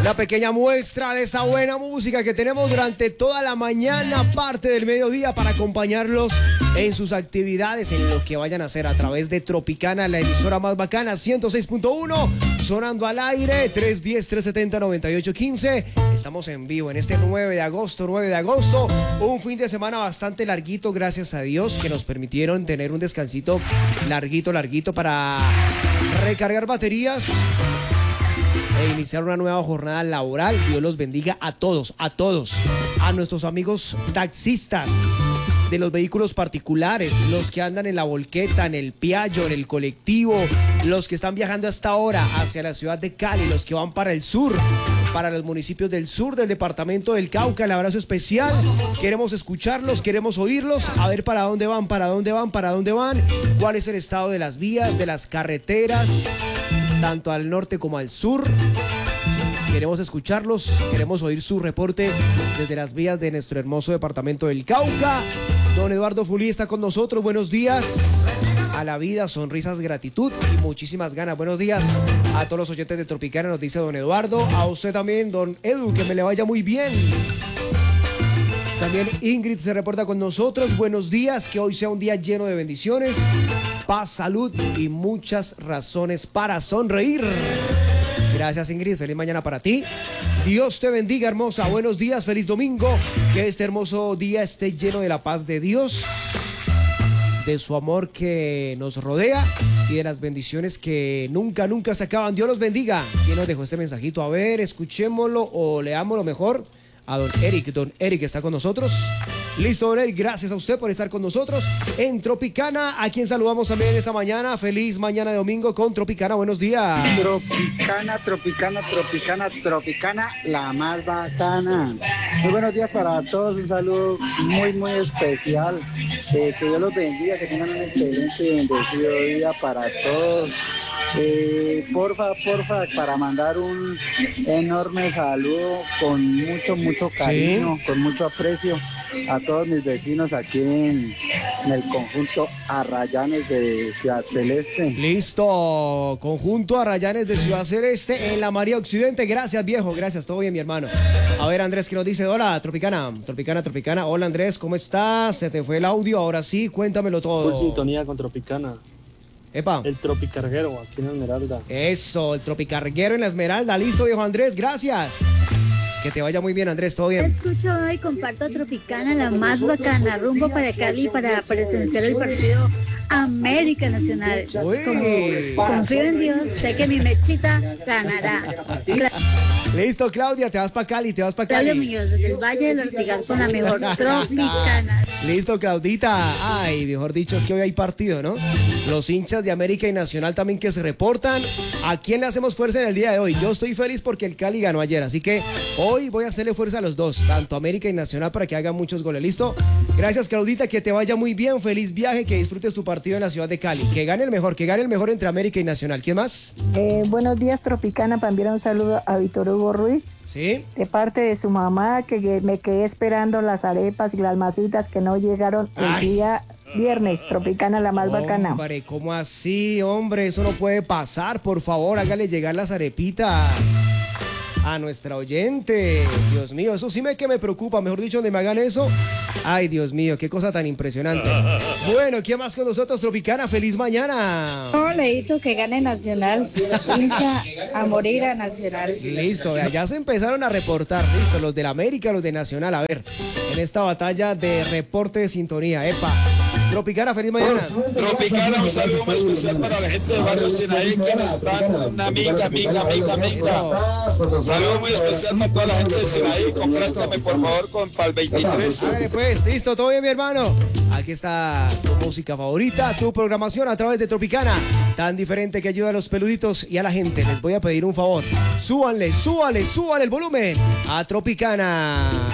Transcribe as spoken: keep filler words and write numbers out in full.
Una pequeña muestra de esa buena música que tenemos durante toda la mañana, parte del mediodía, para acompañarlos en sus actividades, en lo que vayan a hacer a través de Tropicana, la emisora más bacana, ciento seis punto uno, sonando al aire, tres uno cero, tres siete cero, nueve ocho uno cinco. Estamos en vivo en este nueve de agosto, nueve de agosto, un fin de semana bastante larguito, gracias a Dios, que nos permitieron tener un descansito larguito, larguito para recargar baterías e iniciar una nueva jornada laboral. Dios los bendiga a todos, a todos, a nuestros amigos taxistas de los vehículos particulares, los que andan en la volqueta, en el Piaggio, en el colectivo, los que están viajando hasta ahora hacia la ciudad de Cali, los que van para el sur, para los municipios del sur del departamento del Cauca. El abrazo especial, queremos escucharlos, queremos oírlos, a ver para dónde van, para dónde van, para dónde van, cuál es el estado de las vías, de las carreteras, tanto al norte como al sur. Queremos escucharlos, queremos oír su reporte desde las vías de nuestro hermoso departamento del Cauca. Don Eduardo Fulí está con nosotros, buenos días. A la vida, sonrisas, gratitud y muchísimas ganas. Buenos días a todos los oyentes de Tropicana, nos dice don Eduardo. A usted también, don Edu, que me le vaya muy bien. También Ingrid se reporta con nosotros. Buenos días, que hoy sea un día lleno de bendiciones, paz, salud y muchas razones para sonreír. Gracias, Ingrid, feliz mañana para ti. Dios te bendiga, hermosa. Buenos días, feliz domingo. Que este hermoso día esté lleno de la paz de Dios, de su amor que nos rodea y de las bendiciones que nunca, nunca se acaban. Dios los bendiga. ¿Quién nos dejó este mensajito? A ver, escuchémoslo o leámoslo mejor. A don Eric. Don Eric está con nosotros. Listo, don Eric, gracias a usted por estar con nosotros en Tropicana, a quien saludamos también esta mañana. Feliz mañana de domingo con Tropicana, buenos días. Tropicana, Tropicana, Tropicana, Tropicana, la más bacana. Muy buenos días para todos, un saludo muy, muy especial. Eh, que Dios los bendiga, que tengan un excelente y bendecido día para todos. Eh, porfa, porfa, para mandar un enorme saludo con mucho, mucho cariño, ¿sí?, con mucho aprecio a todos mis vecinos aquí en, en el conjunto Arrayanes de Ciudad Celeste. Listo, conjunto Arrayanes de Ciudad Celeste en la María Occidente. Gracias, viejo, gracias, todo bien, mi hermano. A ver, Andrés, ¿qué nos dice? Hola, Tropicana, Tropicana, Tropicana. Hola, Andrés, ¿cómo estás? Se te fue el audio, ahora sí, cuéntamelo todo. Por sintonía con Tropicana. Epa. El Tropicarguero aquí en la Esmeralda. Eso, el Tropicarguero en la Esmeralda. Listo, viejo Andrés, gracias. Que te vaya muy bien, Andrés, todo bien. Escucho hoy, comparto Tropicana, la más bacana, rumbo para Cali para presenciar el partido América Nacional. Uy. Como confío en Dios, sé que mi mechita ganará. Listo, Claudia, te vas para Cali, te vas para Cali. Claudia Muñoz, desde el Valle del Ortigal, con la mejor Tropicana. Listo, Claudita. Ay, mejor dicho, es que hoy hay partido, ¿no? Los hinchas de América y Nacional también que se reportan. ¿A quién le hacemos fuerza en el día de hoy? Yo estoy feliz porque el Cali ganó ayer, así que hoy voy a hacerle fuerza a los dos, tanto América y Nacional, para que hagan muchos goles. ¿Listo? Gracias, Claudita, que te vaya muy bien. Feliz viaje, que disfrutes tu partido en la ciudad de Cali. Que gane el mejor, que gane el mejor entre América y Nacional. ¿Quién más? Eh, buenos días, Tropicana, para enviar un saludo a Víctor Hugo Ruiz. Sí. De parte de su mamá, que me quedé esperando las arepas y las masitas que no llegaron el Ay. día viernes. Tropicana, la más bacana. Hombre, ¿cómo así, hombre? Eso no puede pasar. Por favor, hágale llegar las arepitas a nuestra oyente. Dios mío, eso sí me que me preocupa. Mejor dicho, donde me hagan eso. Ay, Dios mío, qué cosa tan impresionante. Bueno, ¿quién más con nosotros, Tropicana? ¡Feliz mañana! No, Leito, que gane Nacional. Hincha a morir a Nacional. Listo, ya se empezaron a reportar. Listo, los del América, los de Nacional. A ver, en esta batalla de reporte de sintonía. ¡Epa! Tropicana, feliz mañana. Tropicana, un saludo muy especial para la gente de Barrio Sinaí, quienes están, una amiga, amiga, amiga, amiga. Un saludo muy especial para toda la gente de Sinaí. Complástame, por favor, con Pal veintitrés. Hágale pues, listo, todo bien, mi hermano. Aquí está tu música favorita, tu programación a través de Tropicana. Tan diferente que ayuda a los peluditos y a la gente. Les voy a pedir un favor. Súbanle, súbanle, súbanle el volumen a Tropicana.